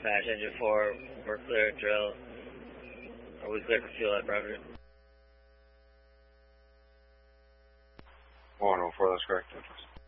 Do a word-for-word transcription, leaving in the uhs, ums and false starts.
dispatch, engine four, we're clear, drill. Are we clear for fuel at Brevard? one oh four, that's correct.